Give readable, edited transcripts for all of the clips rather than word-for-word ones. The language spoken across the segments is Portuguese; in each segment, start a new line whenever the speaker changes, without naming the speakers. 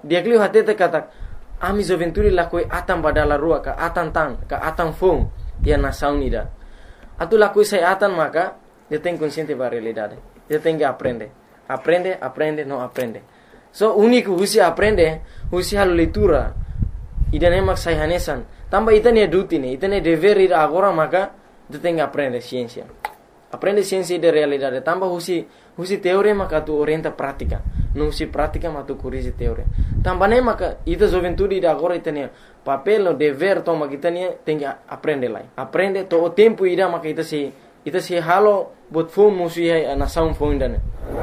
dia kliu hatete katak ami joventuri lakoi atan badala rua ka atan tang ka atan fong dia nasaun ida atu lakoi sai atan maka dia tem consciente ba realidade dia tem que aprende não aprende so único husi aprende husi halo leitura ida nemak sai hanesan tamba itane duty ne itane dever ida agora maka dia tem que aprender ciência de realidade tamba husi teoria maka tu orienta prática não husi prática mas tu corrige teoria tamba ne maka ita juventude ida agora itane papel no dever toma kitane tem que aprende to o tempo ida maka ita se halo bot phone musi na sound phone dane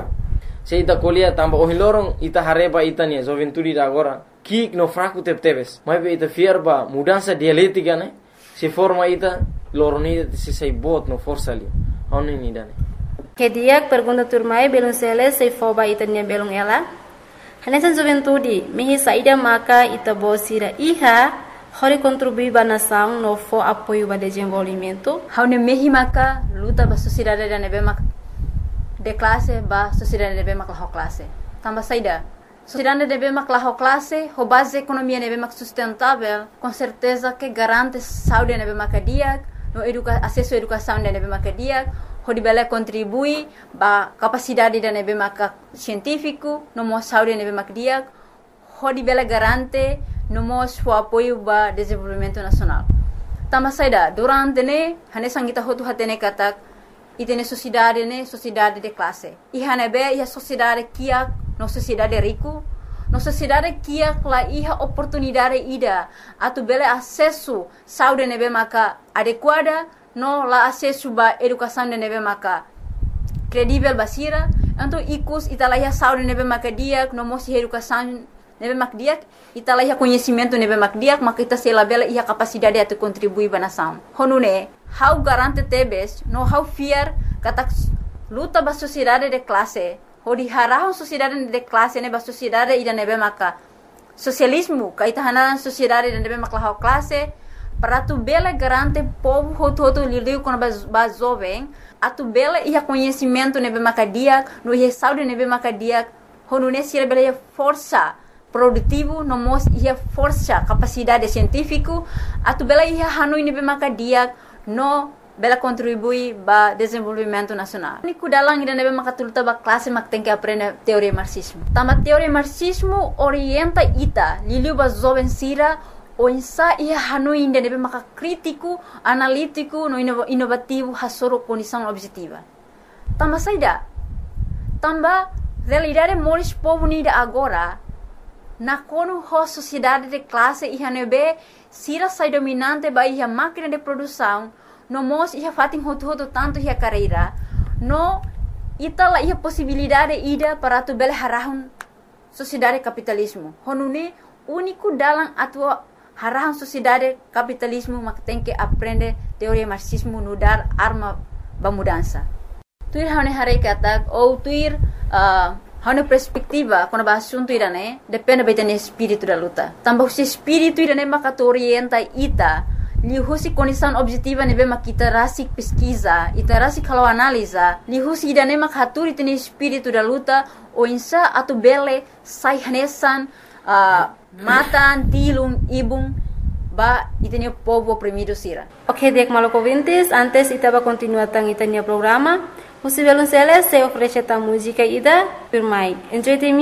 se ita kolia tamba o hilorong ita hareba itane juventude ida agora kik no fraco tepteves mas ita fierba mudança dialética ne se forma ita loroni se sei bot no força ali oni ni dane
Kediak pergunta turmai belum sele sei foba itanya belum ela hanesan juventude mehi saida maka ita bosira iha hori contribui bana sang no fo apoio ba desenvolvimento haune mehi maka luta ba sociedade da nebe mak de classe ba sociedade nebe mak la classe tamba saida sociedade nebe mak la classe ho base economia nebe mak sustentável com certeza que garante saúde nebe mak dia no acesso à educação nebe mak dia ho dibela contribui ba capacidade da nebe mak científico no mo saúde nebe mak dia ho dibela garante no mos fo apoio ba desenvolvimento nacional tama saida durante ne hane sangita hotu hatene katak itene sociedade de classe e hanebe ia sociedade kia no sociedade rico no sociedade kia la iha oportunidade ida atu bele acesso saúde nebe maka adequada no la acesso ba educação de nebe maka credível basira então ikus italaya saúde nebe maka dia no mos educação nebe mak dia ita lah conhecimento nebe mak dia maka ita sela bela ia capacidade atu contribui ba nação honune how garante tebes no how fear katak luta ba sociedade de classe hodi harah sociedade de classe ne ba sociedade ida nebe maka socialismo ka ita hanan sociedade de nebe mak la classe para tu bela garante povo hoto lidiu com ba jovem atu bela ia conhecimento nebe mak dia no ia saúde nebe mak dia honune sira bela ia força produtivo no mos ia força capacidade científico atu bela ia hanui nebe maka dia no bela contribui ba desenvolvimento nacional niku dalang ida nebe maka tulta ba classe mak tem que aprender teoria marxismo tama teoria marxismo orienta ita liliu ba jovem sira o insa ia hanui ida nebe maka crítico analítico no inovativo hasoro condição objetiva tama saida tamba realidade moris povo nida agora na kono ho sociedade de classe e hanebe sira sai dominante ba ia máquina de produção no mos ia fatin hoto tanto ia carreira no itala ia possibilidade ida para tu bele harahun sociedade capitalismo honune único dalam atua harahun sociedade capitalismo mak tem que aprender teoria marxismo no dar arma ba mudança tuir hane hare katak ou tuir hana perspectiva quando ba assunto irane depende beten espírito da luta tambah si espírito irane maka orienta ita li husi condição objetiva nebe makita rasik pesquisa ita rasik kalau analisa li husi irane maka haturi tene espírito da luta o insa atu bele sai hanesan matan tilum ibum ba itene povo oprimido sira. Ok, dek maloko vintes antes itaba continuar tang itania programa. Você vai se oferecer a música ida, por mais entretenimento.